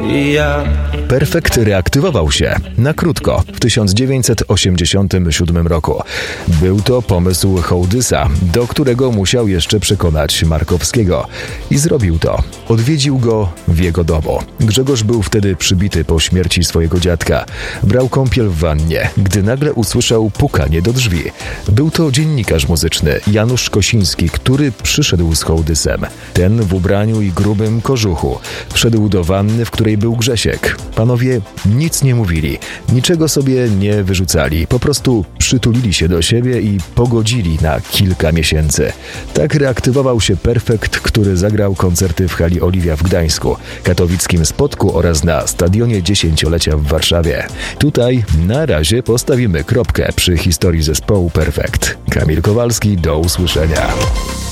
Perfekt reaktywował się na krótko w 1987 roku. Był to pomysł Hołdysa, do którego musiał jeszcze przekonać Markowskiego. I zrobił to. Odwiedził go w jego domu. Grzegorz był wtedy przybity po śmierci swojego dziadka. Brał kąpiel w wannie, gdy nagle usłyszał pukanie do drzwi. Był to dziennikarz muzyczny Janusz Kosiński, który przyszedł z Hołdysem. Ten w ubraniu i grubym kożuchu. Wszedł do wanny, w której był Grzesiek. Panowie nic nie mówili, niczego sobie nie wyrzucali. Po prostu przytulili się do siebie i pogodzili na kilka miesięcy. Tak reaktywował się Perfekt, który zagrał koncerty w hali Oliwia w Gdańsku, katowickim Spodku oraz na Stadionie Dziesięciolecia w Warszawie. Tutaj na razie postawimy kropkę przy historii zespołu Perfekt. Kamil Kowalski, do usłyszenia.